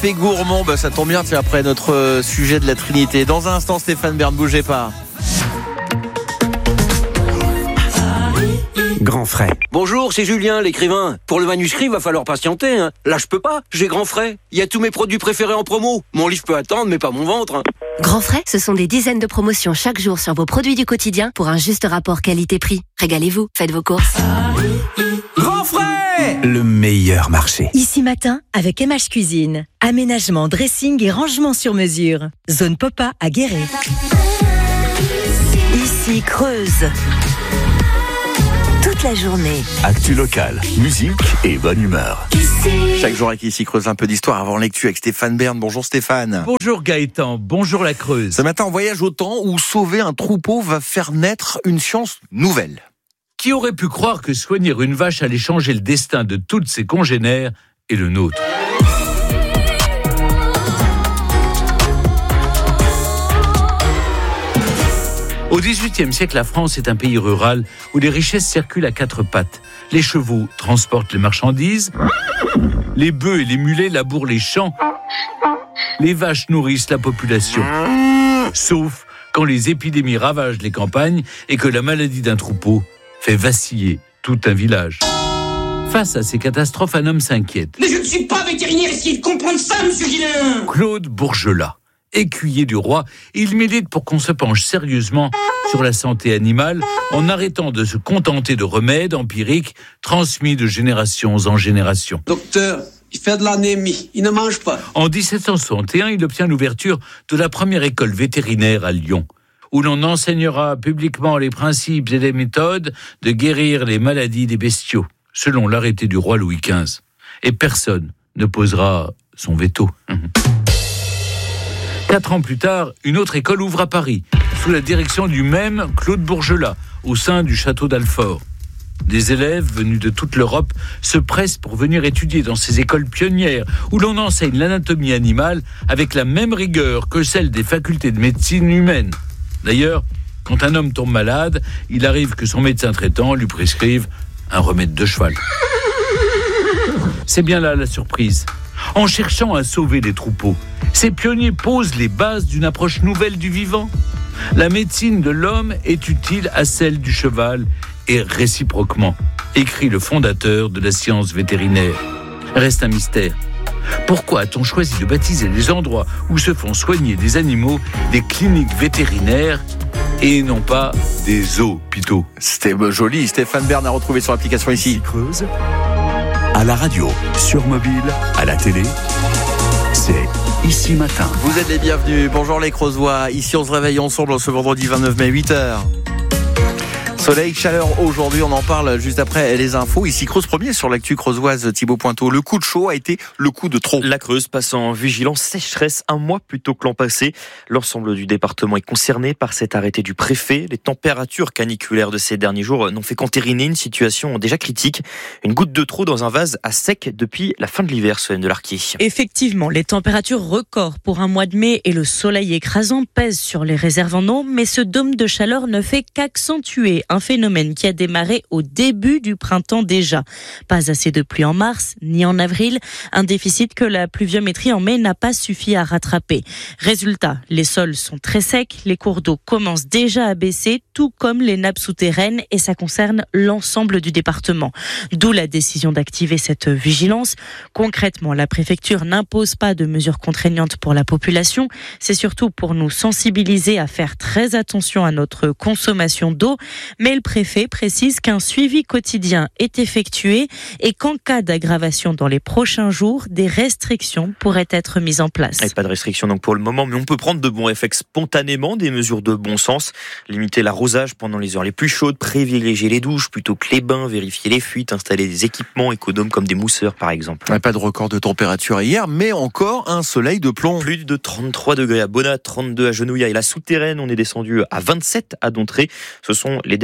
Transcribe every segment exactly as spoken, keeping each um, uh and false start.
café gourmand, bah, ça tombe bien, c'est après notre euh, sujet de la Trinité. Dans un instant, Stéphane Bern, bougez pas. Grand frais. Bonjour, c'est Julien, l'écrivain. Pour le manuscrit, va falloir patienter. Hein. Là, je peux pas. J'ai Grand frais. Il y a tous mes produits préférés en promo. Mon livre peut attendre, mais pas mon ventre. Hein. Grand frais, ce sont des dizaines de promotions chaque jour sur vos produits du quotidien pour un juste rapport qualité-prix. Régalez-vous, faites vos courses. Grand frais, le meilleur marché. Ici Matin, avec M H Cuisine. Aménagement, dressing et rangement sur mesure. Zone Popa à Guéret. Ici Creuse. Toute la journée. Actu locale, musique et bonne humeur. Chaque jour avec ici Creuse, un peu d'histoire avant lecture avec Stéphane Bern. Bonjour Stéphane. Bonjour Gaëtan, bonjour la Creuse. Ce matin, on voyage au temps où sauver un troupeau va faire naître une science nouvelle. Qui aurait pu croire que soigner une vache allait changer le destin de toutes ses congénères et le nôtre? Au dix-huitième siècle, la France est un pays rural où les richesses circulent à quatre pattes. Les chevaux transportent les marchandises, les bœufs et les mulets labourent les champs, les vaches nourrissent la population. Sauf quand les épidémies ravagent les campagnes et que la maladie d'un troupeau fait vaciller tout un village. Face à ces catastrophes, un homme s'inquiète. Mais je ne suis pas vétérinaire, essayez de comprendre ça, monsieur Guillain. Claude Bourgelat, écuyer du roi, il milite pour qu'on se penche sérieusement sur la santé animale en arrêtant de se contenter de remèdes empiriques transmis de génération en génération. Docteur, il fait de l'anémie, il ne mange pas. En dix-sept cent soixante et un, il obtient l'ouverture de la première école vétérinaire à Lyon, où l'on enseignera publiquement les principes et les méthodes de guérir les maladies des bestiaux, selon l'arrêté du roi Louis quinze. Et personne ne posera son veto. Quatre ans plus tard, une autre école ouvre à Paris, sous la direction du même Claude Bourgelat, au sein du château d'Alfort. Des élèves venus de toute l'Europe se pressent pour venir étudier dans ces écoles pionnières, où l'on enseigne l'anatomie animale avec la même rigueur que celle des facultés de médecine humaine. D'ailleurs, quand un homme tombe malade, il arrive que son médecin traitant lui prescrive un remède de cheval. C'est bien là la surprise. En cherchant à sauver les troupeaux, ces pionniers posent les bases d'une approche nouvelle du vivant. La médecine de l'homme est utile à celle du cheval et réciproquement, écrit le fondateur de la science vétérinaire. Reste un mystère. Pourquoi a-t-on choisi de baptiser les endroits où se font soigner des animaux des cliniques vétérinaires et non pas des hôpitaux? C'était joli. Stéphane Bern a retrouvé sur l'application ici Creuse, à la radio, sur mobile, à la télé, c'est Ici Matin. Vous êtes les bienvenus. Bonjour les Creusois. Ici, on se réveille ensemble ce vendredi vingt-neuf mai, huit heures. Soleil, chaleur aujourd'hui, on en parle juste après les infos. Ici Creuse premier sur l'actu creusoise, Thibaut Pointeau. Le coup de chaud a été le coup de trop. La Creuse passe en vigilance sécheresse un mois plus tôt que l'an passé. L'ensemble du département est concerné par cet arrêté du préfet. Les températures caniculaires de ces derniers jours n'ont fait qu'entériner une situation déjà critique. Une goutte de trop dans un vase à sec depuis la fin de l'hiver, Solène Delarquier. Effectivement, les températures records pour un mois de mai et le soleil écrasant pèsent sur les réserves en eau, mais ce dôme de chaleur ne fait qu'accentuer un phénomène qui a démarré au début du printemps déjà. Pas assez de pluie en mars, ni en avril, un déficit que la pluviométrie en mai n'a pas suffi à rattraper. Résultat, les sols sont très secs, les cours d'eau commencent déjà à baisser, tout comme les nappes souterraines, et ça concerne l'ensemble du département. D'où la décision d'activer cette vigilance. Concrètement, la préfecture n'impose pas de mesures contraignantes pour la population. C'est surtout pour nous sensibiliser à faire très attention à notre consommation d'eau. Mais le préfet précise qu'un suivi quotidien est effectué et qu'en cas d'aggravation dans les prochains jours, des restrictions pourraient être mises en place. Et pas de restrictions donc pour le moment, mais on peut prendre de bons réflexes spontanément, des mesures de bon sens. Limiter l'arrosage pendant les heures les plus chaudes, privilégier les douches plutôt que les bains, vérifier les fuites, installer des équipements économes comme des mousseurs par exemple. Pas de record de température hier, mais encore un soleil de plomb. Plus de trente-trois degrés à Bonnat, trente-deux à Genouillard et la souterraine. On est descendu à vingt-sept à Dontré. Ce sont les derniers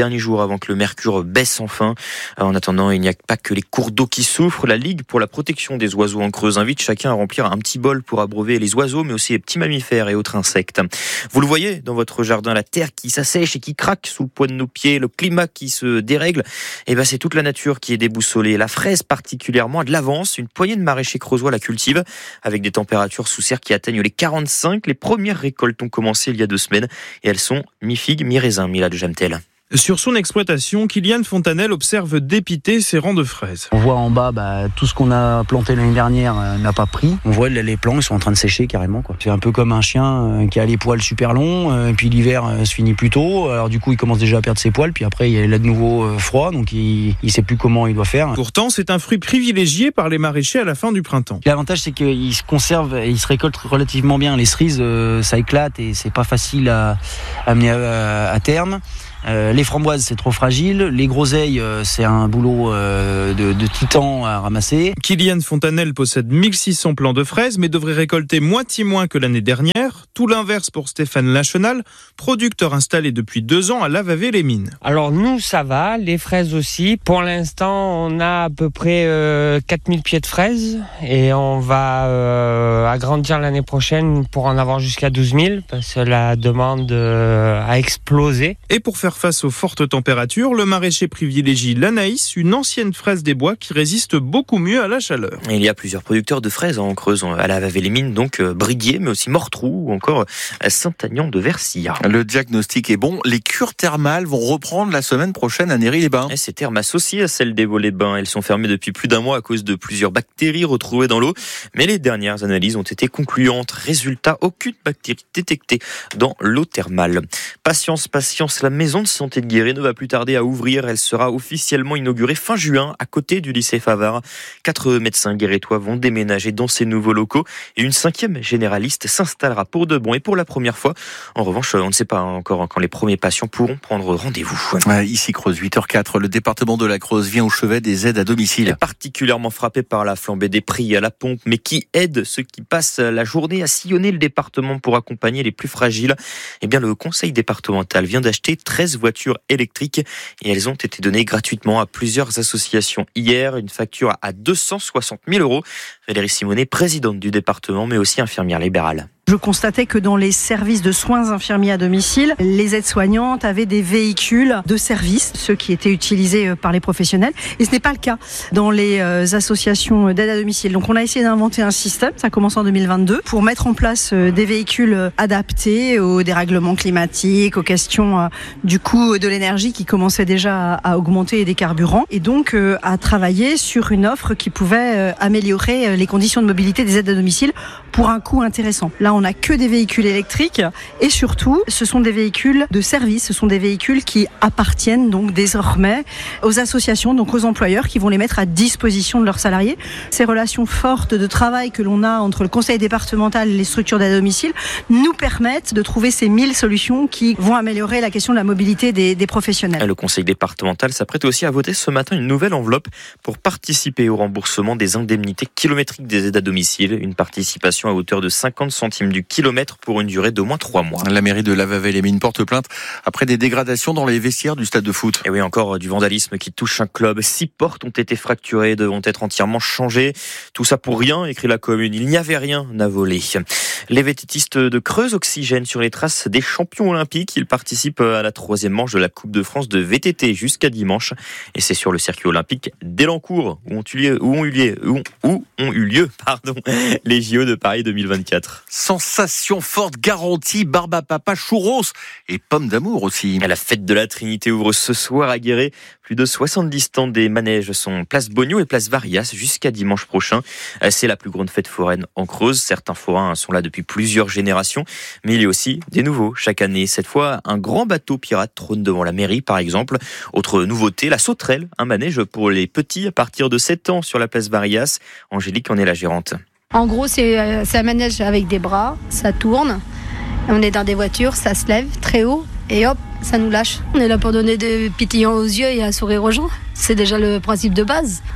derniers jours avant que le mercure baisse enfin. En attendant, il n'y a pas que les cours d'eau qui souffrent. La Ligue pour la protection des oiseaux en Creuse invite chacun à remplir un petit bol pour abreuver les oiseaux, mais aussi les petits mammifères et autres insectes. Vous le voyez dans votre jardin, la terre qui s'assèche et qui craque sous le poids de nos pieds, le climat qui se dérègle. Et ben c'est toute la nature qui est déboussolée. La fraise particulièrement a de l'avance. Une poignée de maraîchers creusois la cultivent avec des températures sous serre qui atteignent les quarante-cinq. Les premières récoltes ont commencé il y a deux semaines et elles sont mi-figue, mi-raisin. Mila de Jamtel. Sur son exploitation, Kylian Fontanelle observe dépiter ses rangs de fraises. On voit en bas, bah, tout ce qu'on a planté l'année dernière euh, n'a pas pris. On voit les plants, ils sont en train de sécher carrément, quoi. C'est un peu comme un chien euh, qui a les poils super longs, euh, et puis l'hiver euh, se finit plus tôt. Alors du coup, il commence déjà à perdre ses poils, puis après il est là de nouveau euh, froid, donc il ne sait plus comment il doit faire. Pourtant, c'est un fruit privilégié par les maraîchers à la fin du printemps. L'avantage, c'est qu'il se conserve et il se récolte relativement bien. Les cerises, euh, ça éclate et c'est pas facile à, à amener à, à terme. Euh, les framboises, c'est trop fragile. Les groseilles, euh, c'est un boulot euh, de, de titan à ramasser. Kylian Fontanelle possède mille six cents plants de fraises, mais devrait récolter moitié moins que l'année dernière. Tout l'inverse pour Stéphane Lachenal, producteur installé depuis deux ans à Lavavé-les-Mines. Alors nous, ça va, les fraises aussi. Pour l'instant, on a à peu près euh, quatre mille pieds de fraises et on va euh, agrandir l'année prochaine pour en avoir jusqu'à douze mille parce que la demande euh, a explosé. Et pour faire face aux fortes températures, le maraîcher privilégie l'Anaïs, une ancienne fraise des bois qui résiste beaucoup mieux à la chaleur. Il y a plusieurs producteurs de fraises en Creuse, à Lavavé-les-Mines, donc Briguier, mais aussi Mortrou ou encore Saint-Agnan de Versilla. Le diagnostic est bon. Les cures thermales vont reprendre la semaine prochaine à Néry-les-Bains. Et ces thermes associées à celles des Vaux-les-Bains, elles sont fermées depuis plus d'un mois à cause de plusieurs bactéries retrouvées dans l'eau. Mais les dernières analyses ont été concluantes. Résultat, aucune bactérie détectée dans l'eau thermale. Patience, patience, la maison de santé de Guéret ne va plus tarder à ouvrir. Elle sera officiellement inaugurée fin juin à côté du lycée Favard. Quatre médecins guérétois vont déménager dans ces nouveaux locaux et une cinquième généraliste s'installera pour de bon et pour la première fois. En revanche, on ne sait pas encore quand les premiers patients pourront prendre rendez-vous. Ouais, ici Creuse, huit heures quatre, le département de la Creuse vient au chevet des aides à domicile. Il est particulièrement frappé par la flambée des prix à la pompe, mais qui aide ceux qui passent la journée à sillonner le département pour accompagner les plus fragiles. Eh bien, le conseil départemental vient d'acheter treize voitures électriques et elles ont été données gratuitement à plusieurs associations hier. Une facture à deux cent soixante mille euros. Valérie Simonet, présidente du département, mais aussi infirmière libérale. Je constatais que dans les services de soins infirmiers à domicile, les aides-soignantes avaient des véhicules de service, ceux qui étaient utilisés par les professionnels. Et ce n'est pas le cas dans les associations d'aide à domicile. Donc on a essayé d'inventer un système, ça commence en deux mille vingt-deux, pour mettre en place des véhicules adaptés aux dérèglements climatiques, aux questions du coût de l'énergie qui commençait déjà à augmenter et des carburants. Et donc à travailler sur une offre qui pouvait améliorer les conditions de mobilité des aides à domicile pour un coût intéressant. Là, on n'a que des véhicules électriques et surtout, ce sont des véhicules de service, ce sont des véhicules qui appartiennent donc désormais aux associations, donc aux employeurs qui vont les mettre à disposition de leurs salariés. Ces relations fortes de travail que l'on a entre le conseil départemental et les structures d'aide à domicile nous permettent de trouver ces mille solutions qui vont améliorer la question de la mobilité des, des professionnels. Le conseil départemental s'apprête aussi à voter ce matin une nouvelle enveloppe pour participer au remboursement des indemnités kilométriques des aides à domicile, une participation à hauteur de cinquante centimes du kilomètre pour une durée d'au moins trois mois. La mairie de Lavavé-les-Mines porte plainte après des dégradations dans les vestiaires du stade de foot. Et oui, encore du vandalisme qui touche un club. Six portes ont été fracturées, devront être entièrement changées. Tout ça pour rien, écrit la commune. Il n'y avait rien à voler. Les vététistes de Creuse oxygènent sur les traces des champions olympiques. Ils participent à la troisième manche de la Coupe de France de V T T jusqu'à dimanche. Et c'est sur le circuit olympique d'Elancourt où ont eu lieu, où ont eu lieu, où, où ont eu lieu, pardon, les J O de Paris deux mille vingt-quatre. Sensation forte garantie, barbe à papa, churros et pommes d'amour aussi. La fête de la Trinité ouvre ce soir à Guéret. Plus de soixante-dix stands des manèges sont place Bogno et place Varias jusqu'à dimanche prochain. C'est la plus grande fête foraine en Creuse. Certains forains sont là depuis plusieurs générations, mais il y a aussi des nouveaux chaque année. Cette fois, un grand bateau pirate trône devant la mairie, par exemple. Autre nouveauté, la sauterelle, un manège pour les petits à partir de sept ans sur la place Varias. Angélique en est la gérante. En gros, c'est, c'est un manège avec des bras, ça tourne, on est dans des voitures, ça se lève très haut et hop, ça nous lâche. On est là pour donner des pétillants aux yeux et un sourire aux gens. C'est déjà le principe de base.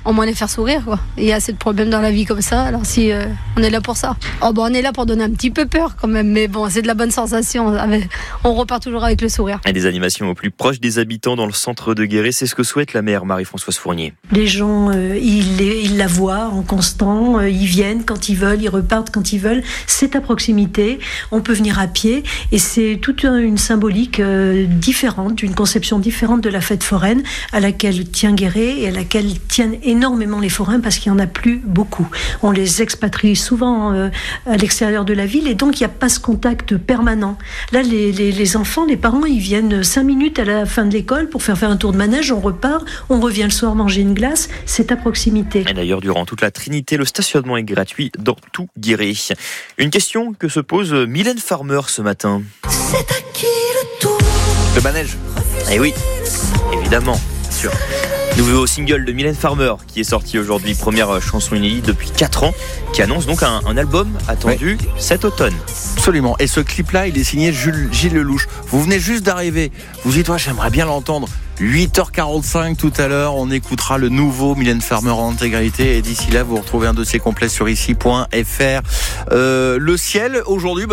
au moins les faire sourire, quoi. Il y a assez de problèmes dans la vie comme ça, alors si euh, on est là pour ça. Oh, bon, on est là pour donner un petit peu peur quand même, mais bon, c'est de la bonne sensation. On repart toujours avec le sourire. Et des animations au plus proche des habitants dans le centre de Guéret, c'est ce que souhaite la maire Marie-Françoise Fournier. Les gens, euh, ils, ils la voient en constant, euh, ils viennent quand ils veulent, ils repartent quand ils veulent. C'est à proximité, on peut venir à pied et c'est toute une symbolique euh, différente, une conception différente de la fête foraine à laquelle tient Guéret et à laquelle tiennent énormément les forains parce qu'il n'y en a plus beaucoup. On les expatrie souvent euh, à l'extérieur de la ville et donc il n'y a pas ce contact permanent. Là, les, les, les enfants, les parents, ils viennent cinq minutes à la fin de l'école pour faire faire un tour de manège, on repart, on revient le soir manger une glace, c'est à proximité. Et d'ailleurs, durant toute la Trinité, le stationnement est gratuit dans tout Guéret. Une question que se pose Mylène Farmer ce matin. C'est à qui le tour ? Le manège. Eh oui, évidemment, bien sûr. Nouveau single de Mylène Farmer qui est sorti aujourd'hui, première chanson inédite depuis quatre ans, qui annonce donc un, un album attendu oui. cet automne. Absolument. Et ce clip-là, il est signé Jules, Gilles Lelouch. Vous venez juste d'arriver. Vous dites, ouais, j'aimerais bien l'entendre. huit heures quarante-cinq tout à l'heure, on écoutera le nouveau Mylène Farmer en intégralité. Et d'ici là, vous retrouvez un dossier complet sur ici point f r. Euh, le ciel, aujourd'hui...